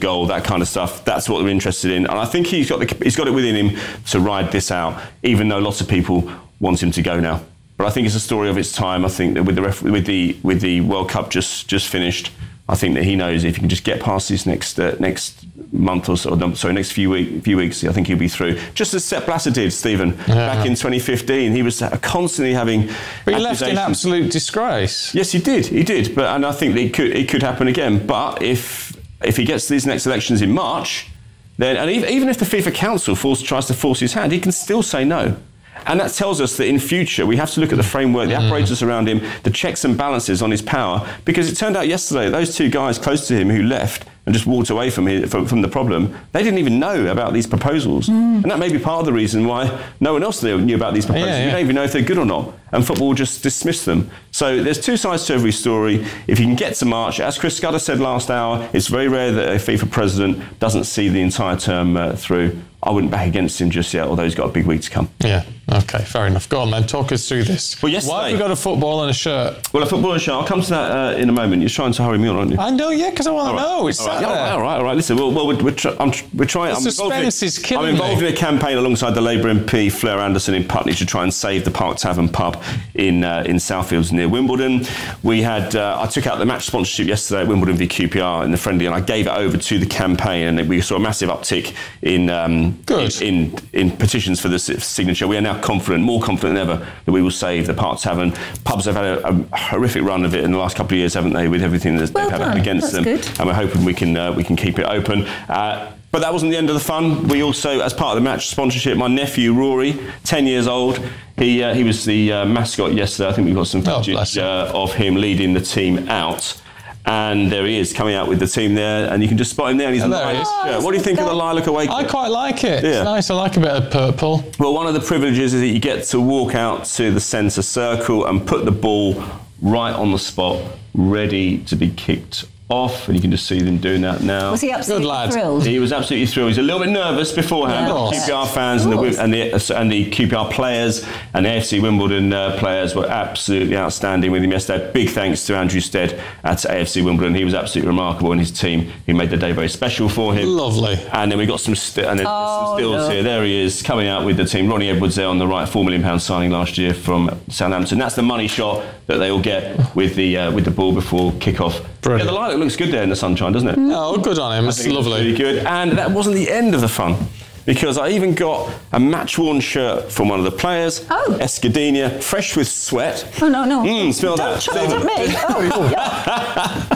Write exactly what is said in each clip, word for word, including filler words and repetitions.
goal, that kind of stuff. That's what they're interested in. And I think he's got the, he's got it within him to ride this out, even though lots of people want him to go now. But I think it's a story of its time. I think that with the ref, with the with the World Cup just just finished, I think that he knows if he can just get past this next uh, next month or so, or no, sorry, next few week, few weeks, I think he'll be through. Just as Sepp Blatter did, Stephen, yeah. back in twenty fifteen, he was constantly having. But he left in absolute disgrace. Yes, he did. He did. But and I think that it could it could happen again. But if if he gets these next elections in March, then and even if the FIFA Council force, tries to force his hand, he can still say no. And that tells us that in future we have to look at the framework, the apparatus around him, the checks and balances on his power, because it turned out yesterday those two guys close to him who left and just walked away from, his, from, from the problem, they didn't even know about these proposals. Mm. And that may be part of the reason why no one else knew about these proposals. Yeah, yeah. You don't even know if they're good or not. And football will just dismiss them. So there's two sides to every story. If you can get to March, as Chris Scudder said last hour, it's very rare that a FIFA president doesn't see the entire term uh, through. I wouldn't back against him just yet, although he's got a big week to come. Yeah, okay, fair enough. Go on then, talk us through this. Well, yesterday, why have we got a football and a shirt? Well, a football and a shirt. I'll come to that uh, in a moment. You're trying to hurry me on, aren't you? I know, yeah, because I want to know. It's all right. Saturday. Yeah, all right, all right. Listen, well, well we're, we're, tr- I'm tr- we're trying... The I'm suspense in, is killing I'm involved me. in a campaign alongside the Labour M P, Fleur Anderson, in Putney to try and save the Park Tavern pub in uh, in Southfields near Wimbledon. We had... Uh, I took out the match sponsorship yesterday at Wimbledon v Q P R in the friendly, and I gave it over to the campaign, and we saw a massive uptick in um, Good. in, in, in petitions for the signature. We are now confident, more confident than ever, that we will save the Park Tavern. Pubs have had a, a horrific run of it in the last couple of years, haven't they, with everything that well they've had done. against That's them. Good. And we're hoping we can uh, we can keep it open. Uh, but that wasn't the end of the fun. We also, as part of the match sponsorship, my nephew Rory, ten years old, he uh, he was the uh, mascot yesterday. I think we've got some footage oh, uh, of him leading the team out. And there he is, coming out with the team there, and you can just spot him there. And he's in the lilac shirt. What do you think of the lilac away? I quite like it. Yeah. It's nice. I like a bit of purple. Well, one of the privileges is that you get to walk out to the centre circle and put the ball right on the spot, ready to be kicked off, and you can just see them doing that now. Was he absolutely Good lad. thrilled? He was absolutely thrilled. He's a little bit nervous beforehand. Yeah. The Q P R fans and the, and the and the Q P R players and the A F C Wimbledon uh, players were absolutely outstanding with him yesterday. Big thanks to Andrew Stead at A F C Wimbledon. He was absolutely remarkable, and his team, he made the day very special for him. Lovely. And then we got some, st- and then Oh, some stills no. here. There he is, coming out with the team. Ronnie Edwards there on the right, four million pound signing last year from Southampton. That's the money shot that they all get with the uh, with the ball before kick-off. Brilliant. Yeah, the lilac looks good there in the sunshine, doesn't it? Oh, good on him. I It's think it looks lovely. really good. And that wasn't the end of the fun, because I even got a match-worn shirt from one of the players, Oh. Escudinha, fresh with sweat. Oh, no, no. Mm, smell Don't that. chuck it at me. Oh, yeah.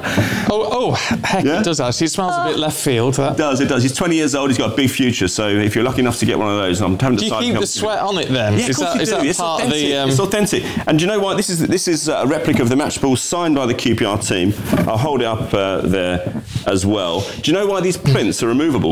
Oh, oh, heck, Yeah? it does actually. It smells a bit left field. That. It does, it does. He's twenty years old, he's got a big future, so if you're lucky enough to get one of those, I'm having to Do you decide keep how the to- sweat on it then? Yeah, of is course that, you is do. that It's part of authentic. the... Um... It's authentic. And do you know what? This is this is a replica of the match ball signed by the Q P R team. I'll hold it up uh, there as well. Do you know why these plinths are removable?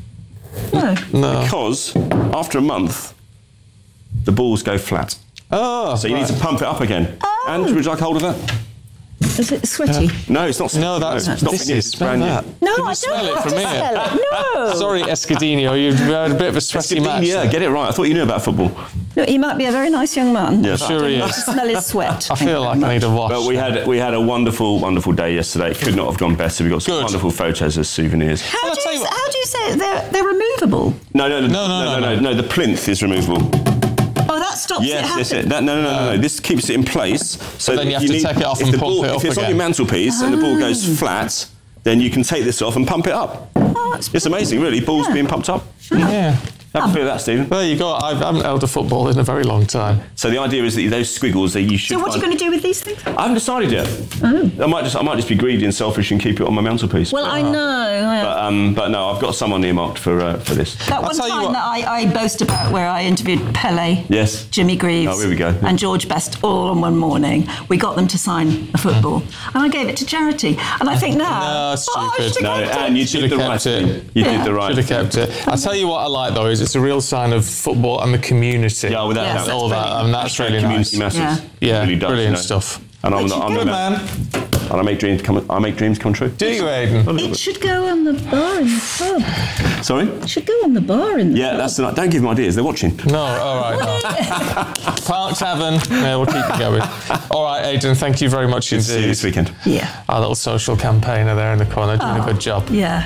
No. No. Because after a month, the balls go flat. Oh, So you right. need to pump it up again. Oh. And would you like a hold of that? Is it sweaty? No, it's not. No, that's... it's not this new, is, it's smell brand new. that. No, Can you I smell don't it want from to here? smell it. No. Sorry, Escudinho, you've had a bit of a sweaty match. Yeah, there. get it right. I thought you knew about football. Look, he might be a very nice young man. Yes. Sure he Not is. to smell his sweat. I feel like I need a wash. Well, we had we had a wonderful, wonderful day yesterday. It could not have gone better. We got some Good. wonderful photos as souvenirs. How, Well, I'll do tell you, you what- how do you say it? They're, they're removable? No, no, no, No, no, no, no, no. no. The plinth is removable. Oh, that stops it Yes, happening. yes, yes. That, no, no, no, no, no. This keeps it in place. So then you that have to take it off if and the pump ball, it up If it's on again. your mantelpiece and the ball goes flat, then you can take this off and pump it up. Oh, that's It's amazing, really. Balls Yeah. being pumped up. Yeah. Have a feel of that, Stephen. There you go. I haven't held a football in a very long time. So the idea is that those squiggles that you should. So what are you find- going to do with these things? I haven't decided yet. I might just, I might just be greedy and selfish and keep it on my mantelpiece. Well, but, I know. But, um, but no, I've got someone earmarked for uh, for this. That one tell you time what- that I, I boast about where I interviewed Pele, Yes. Jimmy Greaves, Oh, here we go. and George Best all on one morning. We got them to sign a football, and I gave it to charity. And I think now, No, oh, I stupid. should No, have kept and you it. did the Should've right kept it. thing. You Yeah. did the right Should have thing. kept it. I tell you what I like though is it's a real sign of football and the community. Yeah, without Yes, doubt. that's all that, brilliant. and that's really Community nice. matters. Yeah. Yeah, It really does, brilliant you know. stuff. And I'm, Which I'm, is I'm good, man. and I make dreams come. I make dreams come true. Do you, Aidan? It should go on the bar in the pub. Sorry. It should go on the bar in the Yeah, pub. that's the. Don't give them ideas. They're watching. No, all right. No. Park Tavern. Yeah, we'll keep it going. All right, Aidan, thank you very much Good to see you indeed. this weekend. Yeah. Our little social campaigner there in the corner doing a good job. Yeah.